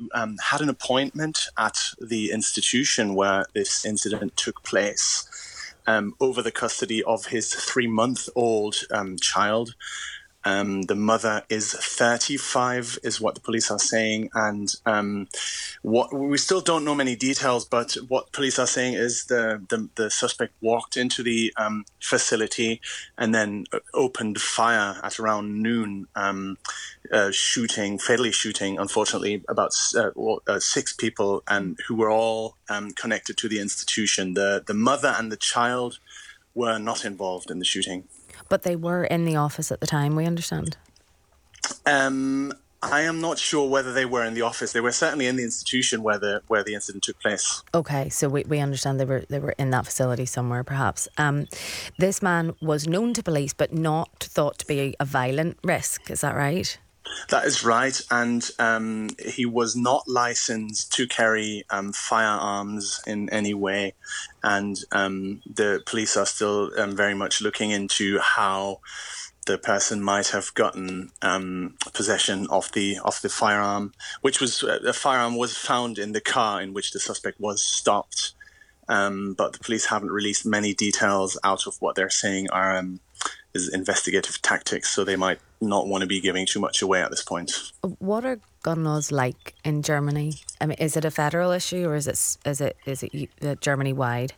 who had an appointment at the institution where this incident took place over the custody of his 3-month-old child. The mother is 35, is what the police are saying, and what we still don't know many details. But what police are saying is the suspect walked into the facility and then opened fire at around noon, fatally shooting, unfortunately, about 6 people, and who were all connected to the institution. The mother and the child were not involved in the shooting. But they were in the office at the time, we understand. I am not sure whether they were in the office. They were certainly in the institution where the incident took place. Okay, so we understand they were in that facility somewhere, perhaps. This man was known to police, but not thought to be a violent risk. Is that right? That is right, and he was not licensed to carry firearms in any way, and the police are still very much looking into how the person might have gotten possession of the firearm, which was a firearm was found in the car in which the suspect was stopped, but the police haven't released many details out of what they're saying are is investigative tactics, so they might not want to be giving too much away at this point. What are gun laws like in Germany? I mean, is it a federal issue, or is it Germany wide?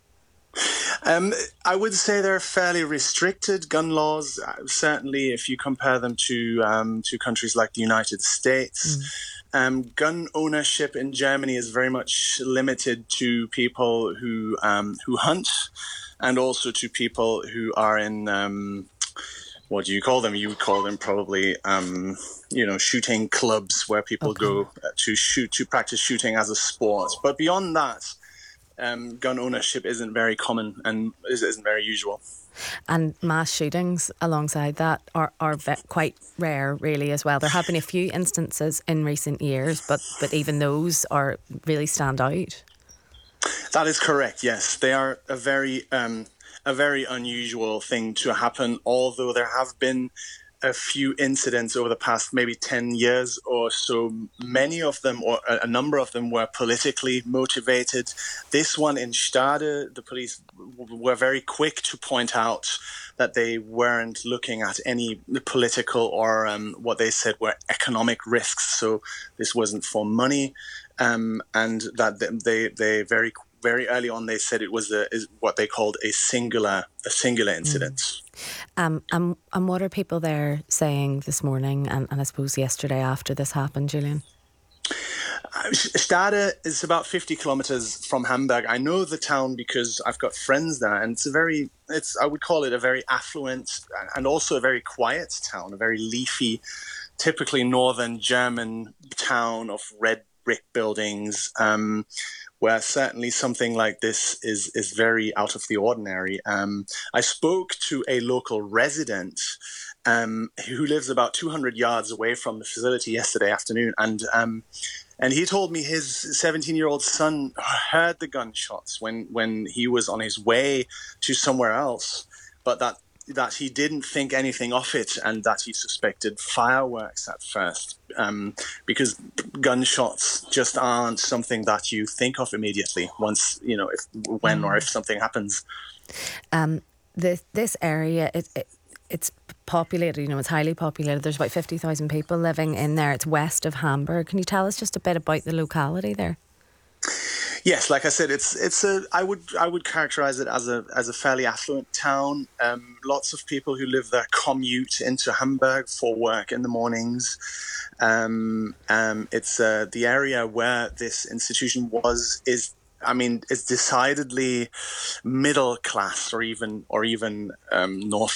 I would say they're fairly restricted gun laws. Certainly, if you compare them to countries like the United States. Gun ownership in Germany is very much limited to people who hunt, and also to people who are in what do you call them? You would call them probably shooting clubs where people go to practice shooting as a sport. But beyond that, gun ownership isn't very common and isn't very usual. And mass shootings alongside that are quite rare, really, as well. There have been a few instances in recent years, but even those really stand out. That is correct, yes. They are a very unusual thing to happen, although there have been a few incidents over the past maybe 10 years or so. Many of them, or a number of them, were politically motivated. This one in Stade, the police were very quick to point out that they weren't looking at any political or what they said were economic risks. So this wasn't for money, and that they very early on they said it was what they called a singular incident. And what are people there saying this morning and I suppose yesterday after this happened, Julian? Stade is about 50 kilometers from Hamburg. I know the town because I've got friends there, and I would call it a very affluent and also a very quiet town, a very leafy, typically northern German town of red brick buildings, where certainly something like this is very out of the ordinary. I spoke to a local resident who lives about 200 yards away from the facility yesterday afternoon, and he told me his 17-year-old son heard the gunshots when he was on his way to somewhere else, but that he didn't think anything of it, and that he suspected fireworks at first, because gunshots just aren't something that you think of immediately once, if something happens. This area, it's populated, it's highly populated. There's about 50,000 people living in there. It's west of Hamburg. Can you tell us just a bit about the locality there? Yes, like I said, I would characterize it as a fairly affluent town. Lots of people who live there commute into Hamburg for work in the mornings. It's the area where this institution is decidedly middle class, or even north